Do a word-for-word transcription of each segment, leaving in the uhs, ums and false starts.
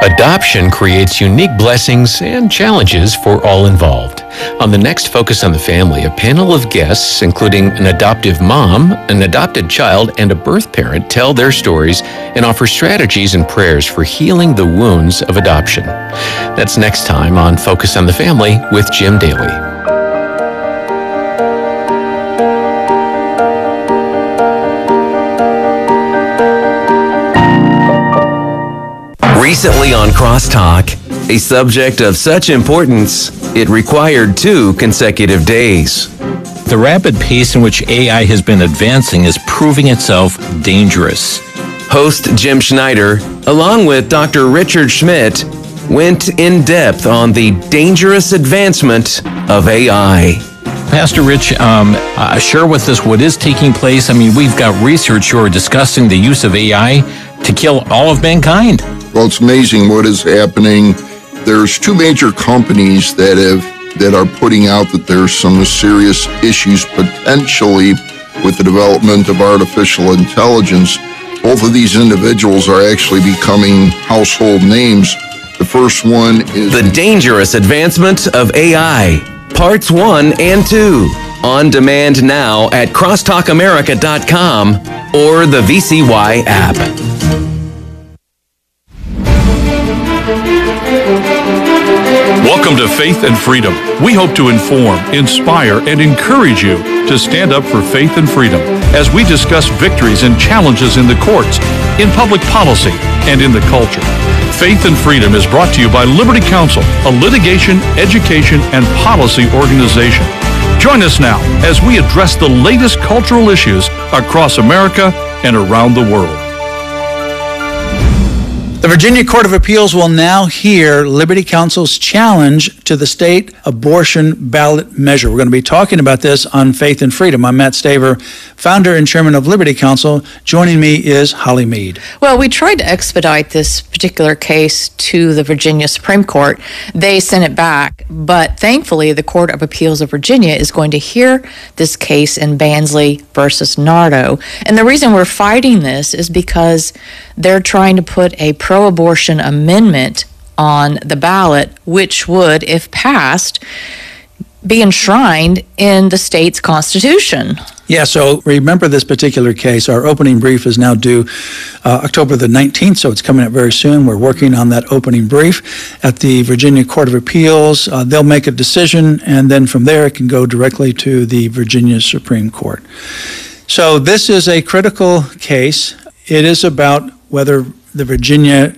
Adoption creates unique blessings and challenges for all involved. On the next Focus on the Family, a panel of guests, including an adoptive mom, an adopted child, and a birth parent, tell their stories and offer strategies and prayers for healing the wounds of adoption. That's next time on Focus on the Family with Jim Daly. Recently on Crosstalk, a subject of such importance, it required two consecutive days. The rapid pace in which A I has been advancing is proving itself dangerous. Host Jim Schneider, along with Doctor Richard Schmidt, went in depth on the dangerous advancement of A I. Pastor Rich, um, uh, share with us what is taking place. I mean, we've got research who are discussing the use of A I to kill all of mankind. Well, it's amazing what is happening. There's two major companies that have that are putting out that there's some serious issues potentially with the development of artificial intelligence. Both of these individuals are actually becoming household names. The first one is The Dangerous Advancement of A I, Parts one and two. On demand now at crosstalk america dot com or the V C Y app. Welcome to Faith and Freedom. We hope to inform, inspire, and encourage you to stand up for faith and freedom as we discuss victories and challenges in the courts, in public policy, and in the culture. Faith and Freedom is brought to you by Liberty Counsel, a litigation, education, and policy organization. Join us now as we address the latest cultural issues across America and around the world. The Virginia Court of Appeals will now hear Liberty Counsel's challenge to the state abortion ballot measure. We're going to be talking about this on Faith and Freedom. I'm Matt Staver, founder and chairman of Liberty Counsel. Joining me is Holly Mead. Well, we tried to expedite this particular case to the Virginia Supreme Court. They sent it back, but thankfully the Court of Appeals of Virginia is going to hear this case in Bansley versus Nardo. And the reason we're fighting this is because they're trying to put a pro-abortion amendment on the ballot, which would, if passed, be enshrined in the state's constitution. Yeah, so remember this particular case. Our opening brief is now due uh, October the nineteenth, so it's coming up very soon. We're working on that opening brief at the Virginia Court of Appeals. Uh, they'll make a decision, and then from there it can go directly to the Virginia Supreme Court. So this is a critical case. It is about whether the Virginia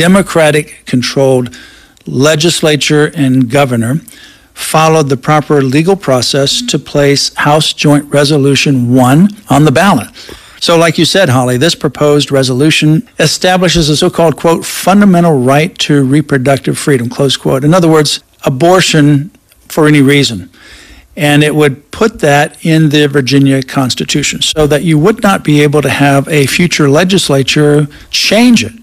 Democratic-controlled legislature and governor followed the proper legal process to place House Joint Resolution one on the ballot. So like you said, Holly, this proposed resolution establishes a so-called, quote, fundamental right to reproductive freedom, close quote. In other words, abortion for any reason. And it would put that in the Virginia Constitution so that you would not be able to have a future legislature change it.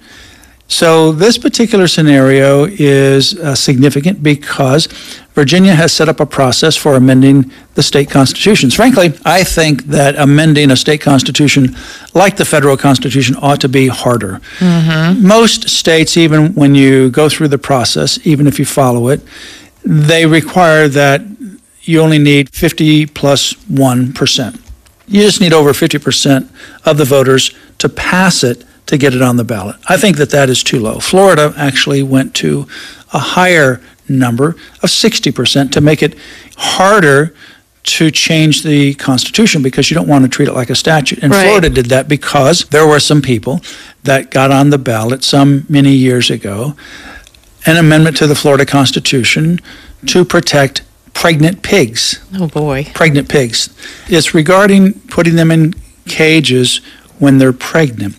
So this particular scenario is uh, significant because Virginia has set up a process for amending the state constitutions. Frankly, I think that amending a state constitution like the federal constitution ought to be harder. Mm-hmm. Most states, even when you go through the process, even if you follow it, they require that you only need fifty plus one percent. You just need over fifty percent of the voters to pass it to get it on the ballot. I think that that is too low. Florida actually went to a higher number of sixty percent to make it harder to change the Constitution because you don't want to treat it like a statute. And Right. Florida did that because there were some people that got on the ballot some many years ago, an amendment to the Florida Constitution to protect pregnant pigs. Oh, boy. Pregnant pigs. It's regarding putting them in cages when they're pregnant.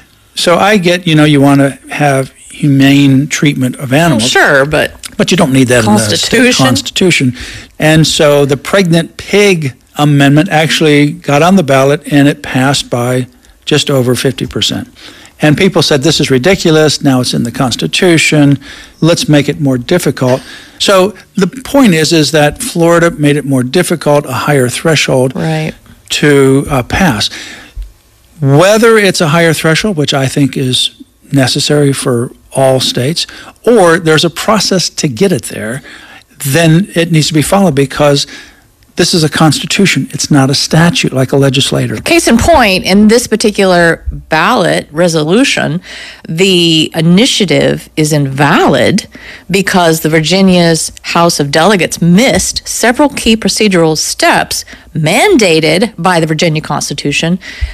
So I get, you know, you want to have humane treatment of Well, animals. sure, but But you don't need that in the state Constitution? Constitution. And so the pregnant pig amendment actually got on the ballot and it passed by just over fifty percent. And people said, this is ridiculous. Now it's in the Constitution. Let's make it more difficult. So the point is, is that Florida made it more difficult, a higher threshold right. to uh, pass. Whether it's a higher threshold, which I think is necessary for all states, or there's a process to get it there, then it needs to be followed because this is a constitution. It's not a statute like a legislator. Case in point, in this particular ballot resolution, the initiative is invalid because the Virginia's House of Delegates missed several key procedural steps mandated by the Virginia Constitution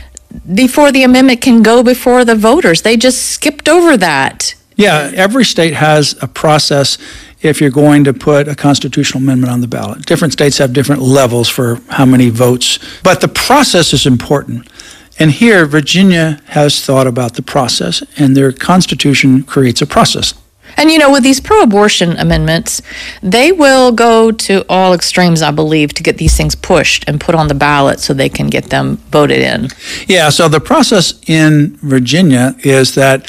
before the amendment can go before the voters. They just skipped over that. Yeah, every state has a process if you're going to put a constitutional amendment on the ballot. Different states have different levels for how many votes, but the process is important. And here, Virginia has thought about the process, and their Constitution creates a process. And you know, with these pro-abortion amendments, they will go to all extremes, I believe, to get these things pushed and put on the ballot so they can get them voted in. Yeah, so the process in Virginia is that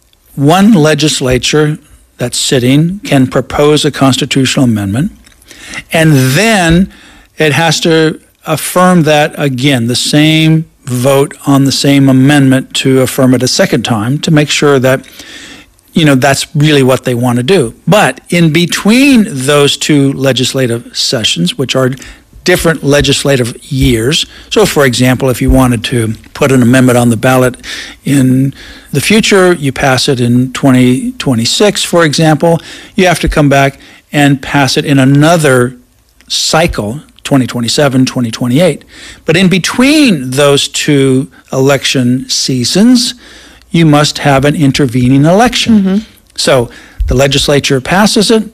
one legislature that's sitting can propose a constitutional amendment, and then it has to affirm that again, the same vote on the same amendment to affirm it a second time to make sure that, you know, that's really what they want to do. But in between those two legislative sessions, which are different legislative years. So, for example, if you wanted to put an amendment on the ballot in the future, you pass it in twenty twenty-six, for example, you have to come back and pass it in another cycle, twenty twenty-seven, twenty twenty-eight. But in between those two election seasons, you must have an intervening election. Mm-hmm. So the legislature passes it.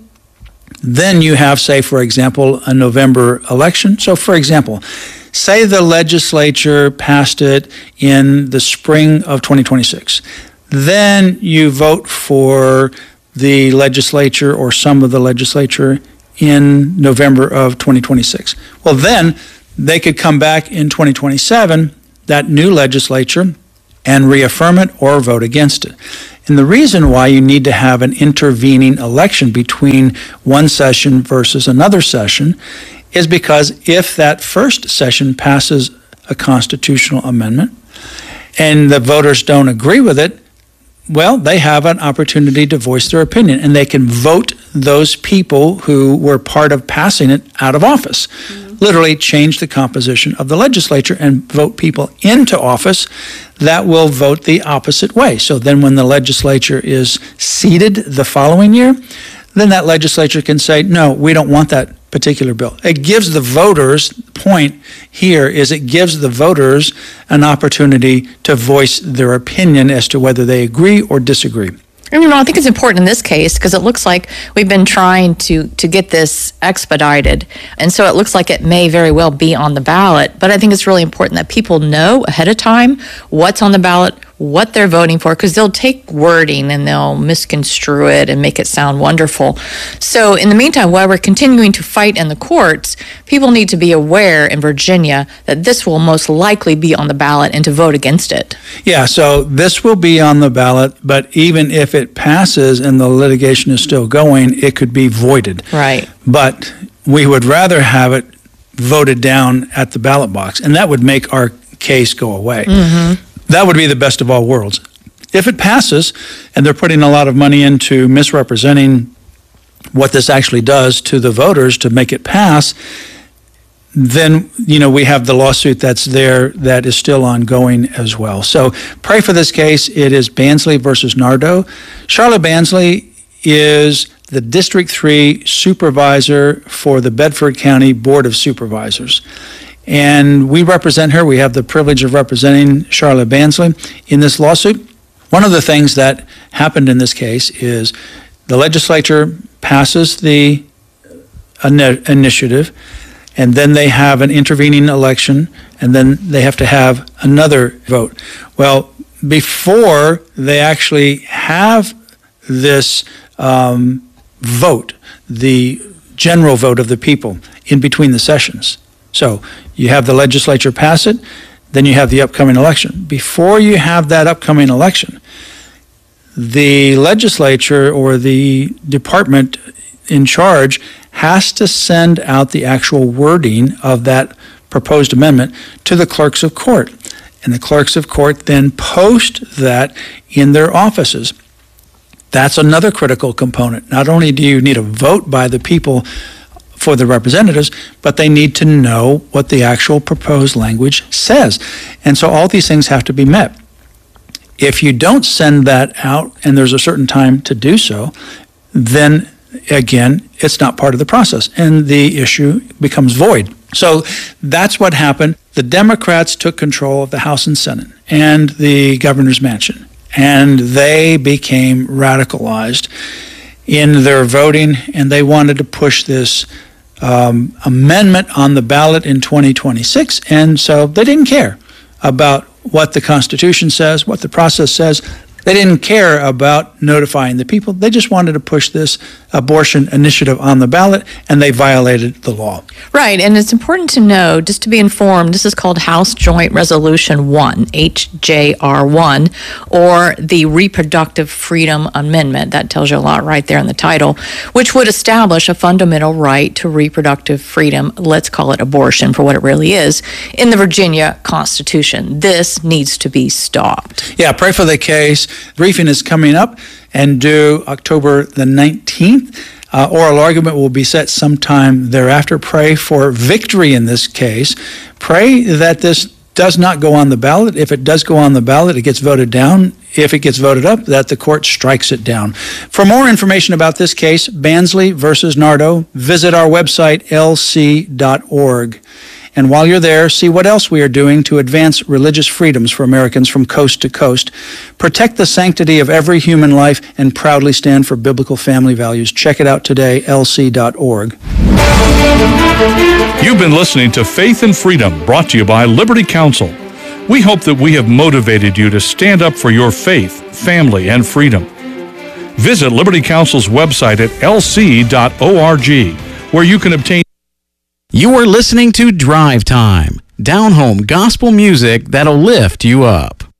Then you have, say, for example, a November election. So, for example, say the legislature passed it in the spring of twenty twenty-six. Then you vote for the legislature or some of the legislature in November of twenty twenty-six. Well, then they could come back in twenty twenty-seven, that new legislature, and reaffirm it or vote against it. And the reason why you need to have an intervening election between one session versus another session is because if that first session passes a constitutional amendment and the voters don't agree with it, well, they have an opportunity to voice their opinion, and they can vote those people who were part of passing it out of office. Mm-hmm. Literally change the composition of the legislature and vote people into office that will vote the opposite way. So then when the legislature is seated the following year, then that legislature can say, no, we don't want that particular bill. It gives the voters, the point here is it gives the voters an opportunity to voice their opinion as to whether they agree or disagree. And, you know, I think it's important in this case because it looks like we've been trying to, to get this expedited. And so it looks like it may very well be on the ballot. But I think it's really important that people know ahead of time what's on the ballot, what they're voting for, because they'll take wording and they'll misconstrue it and make it sound wonderful. So in the meantime, while we're continuing to fight in the courts, people need to be aware in Virginia that this will most likely be on the ballot and to vote against it. Yeah, so this will be on the ballot, but even if it passes and the litigation is still going, it could be voided. Right. But we would rather have it voted down at the ballot box, and that would make our case go away. Mm-hmm. That would be the best of all worlds. If it passes, and they're putting a lot of money into misrepresenting what this actually does to the voters to make it pass, then, you know, we have the lawsuit that's there that is still ongoing as well. So pray for this case. It is Bansley versus Nardo. Charlotte Bansley is the District three supervisor for the Bedford County Board of Supervisors. And we represent her. We have the privilege of representing Charlotte Bansley in this lawsuit. One of the things that happened in this case is the legislature passes the in- initiative, and then they have an intervening election, and then they have to have another vote. Well, before they actually have this um, vote, the general vote of the people in between the sessions. So you have the legislature pass it, then you have the upcoming election. Before you have that upcoming election, the legislature or the department in charge has to send out the actual wording of that proposed amendment to the clerks of court. And the clerks of court then post that in their offices. That's another critical component. Not only do you need a vote by the people for the representatives, but they need to know what the actual proposed language says. And so all these things have to be met. If you don't send that out and there's a certain time to do so, then again, it's not part of the process and the issue becomes void. So that's what happened. The Democrats took control of the House and Senate and the governor's mansion, and they became radicalized in their voting, and they wanted to push this um, amendment on the ballot in twenty twenty-six, and so they didn't care about what the Constitution says, what the process says. They didn't care about notifying the people. They just wanted to push this abortion initiative on the ballot, and they violated the law. Right, and it's important to know, just to be informed, this is called House Joint Resolution one, H J R one, or the Reproductive Freedom Amendment. That tells you a lot right there in the title, which would establish a fundamental right to reproductive freedom, let's call it abortion for what it really is, in the Virginia Constitution. This needs to be stopped. Yeah, pray for the case. Briefing is coming up and due October the nineteenth. Uh, oral argument will be set sometime thereafter. Pray for victory in this case. Pray that this does not go on the ballot. If it does go on the ballot, it gets voted down. If it gets voted up, that the court strikes it down. For more information about this case, Bansley versus Nardo, visit our website, L C dot org. And while you're there, see what else we are doing to advance religious freedoms for Americans from coast to coast, protect the sanctity of every human life, and proudly stand for biblical family values. Check it out today, L C dot org. You've been listening to Faith and Freedom, brought to you by Liberty Counsel. We hope that we have motivated you to stand up for your faith, family, and freedom. Visit Liberty Counsel's website at L C dot org, where you can obtain. You are listening to Drive Time, down-home gospel music that'll lift you up.